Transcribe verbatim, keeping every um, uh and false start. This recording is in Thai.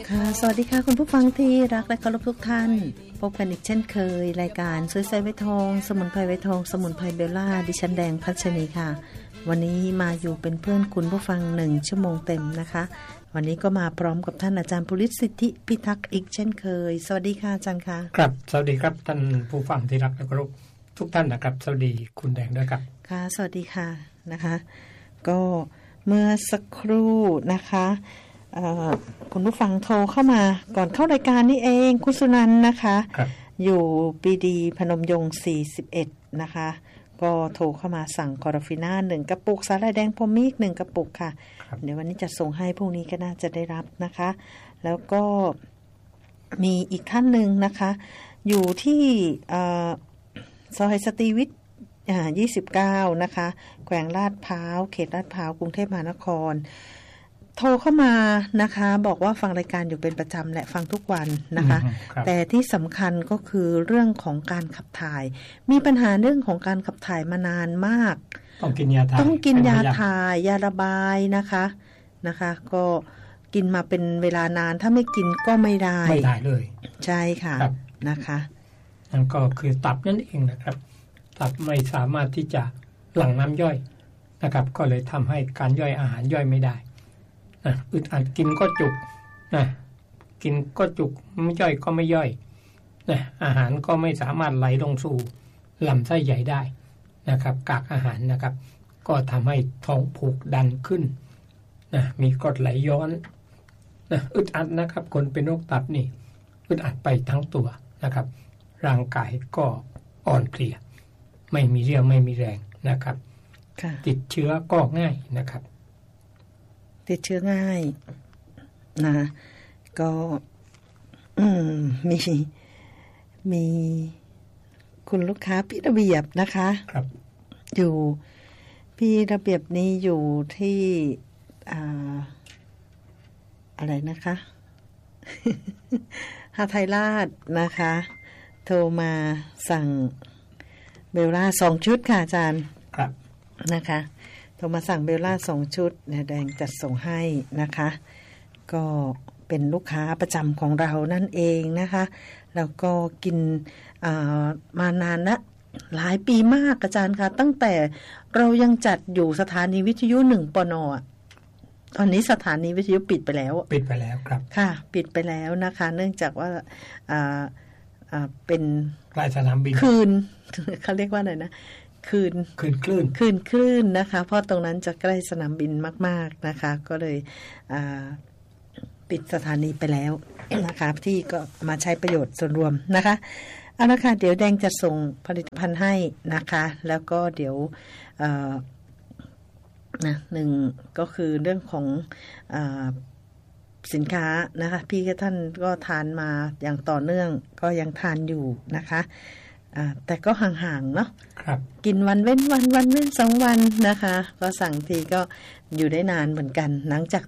ค่ะสวัสดีค่ะคุณผู้ฟังที่รักและเคารพทุกท่านพบกันอีกเช่นเคยรายการสวยใสไวทองสมุนไพรไวทองสมุนไพรเบลล่าดิฉันแดงพัชนีค่ะวันนี้มาอยู่เป็นเพื่อนคุณผู้ฟังหนึ่งชั่วโมงเต็มนะคะวันนี้ก็มาพร้อมกับท่านอาจารย์ภูริศสิทธิพิทักษ์อีกเช่นเคยสวัสดีค่ะอาจารย์ค่ะครับสวัสดีครับท่านผู้ฟังที่รักและเคารพทุกท่านนะครับสวัสดีคุณแดงด้วยครับค่ะสวัสดีค่ะนะคะก็เมื่อสักครู่นะคะคุณผู้ฟังโทรเข้ามาก่อนเข้ารายการนี่เองคุณสุนันท์นะคะอยู่ปีดีพนมยงค์สี่สิบเอ็ดนะคะก็โทรเข้ามาสั่งคอร์ฟิน่าหนึ่งกระปุกสาหร่ายแดงพรหมีอีกหนึ่งกระปุกค่ะเดี๋ยววันนี้จะส่งให้พรุ่งนี้ก็น่าจะได้รับนะคะแล้วก็มีอีกท่านหนึ่งนะคะอยู่ที่ซอยสตรีวิทย์ยี่สิบเก้านะคะแขวงลาดพร้าวเขตลาดพร้าวกรุงเทพมหานครโทรเข้ามานะคะบอกว่าฟังรายการอยู่เป็นประจำและฟังทุกวันนะคะแต่ที่สำคัญก็คือเรื่องของการขับถ่ายมีปัญหาเรื่องของการขับถ่ายมานานมากต้องกินยาถ่ายต้องกินยาถ่ายยาระบายนะคะนะคะก็กินมาเป็นเวลานานถ้าไม่กินก็ไม่ได้ไม่ได้เลยใช่ค่ะนะคะนั่นก็คือตับนั่นเองนะครับตับไม่สามารถที่จะหลั่งน้ำย่อยนะครับก็เลยทำให้การย่อยอาหารย่อยไม่ได้นะอึดอัดกินก็จุกนะกินก็จุกไม่ย่อยก็ไม่ย่อยนะอาหารก็ไม่สามารถไหลลงสู่ลำไส้ใหญ่ได้นะครับกากอาหารนะครับก็ทำให้ท้องผูกดันขึ้นนะมีกรดไหลย้อนนะอึดอัดนะครับคนเป็นโรคตับนี่อึดอัดไปทั้งตัวนะครับร่างกายก็อ่อนเพลียไม่มีเรี่ยวไม่มีแรงนะครับติดเชื้อก็ง่ายนะครับติดเชื้อง่ายนะก็อืมมีมีคุณลูกค้าพี่ระเบียบนะคะครับอยู่พี่ระเบียบนี้อยู่ที่อ่าอะไรนะคะหาไทยราชนะคะโทรมาสั่งเบลล่าสองชุดค่ะอาจารย์ครับนะคะโทรมาสั่งเบลล่าสองชุดเนี่ยแดงจัดส่งให้นะคะก็เป็นลูกค้าประจำของเรานั่นเองนะคะแล้วก็กินมานานละหลายปีมากอาจารย์ค่ะตั้งแต่เรายังจัดอยู่สถานีวิทยุหนึ่งปน.ตอนนี้สถานีวิทยุปิดไปแล้วปิดไปแล้วครับค่ะปิดไปแล้วนะคะเนื่องจากว่าอ่าอ่าเป็นใกล้สนามบินคืนเขาเรียกว่าอะไรนะคืนคืนคลื่นคืนคลื่นนะคะเพราะตรงนั้นจะใกล้สนามบินมากๆนะคะก็เลยปิดสถานีไปแล้วนะคะที่ก็มาใช้ประโยชน์ส่วนรวมนะคะเอาละค่ะเดี๋ยวแดงจะส่งผลิตภัณฑ์ให้นะคะแล้วก็เดี๋ยวนะหนึ่งก็คือเรื่องของสินค้านะคะพี่กับท่านก็ทานมาอย่างต่อเนื่องก็ยังทานอยู่นะคะแต่ก็ห่างๆเนาะกินวันเว้นวันวันเว้นสองวันนะคะก็สั่งทีก็อยู่ได้นานเหมือนกันหลังจาก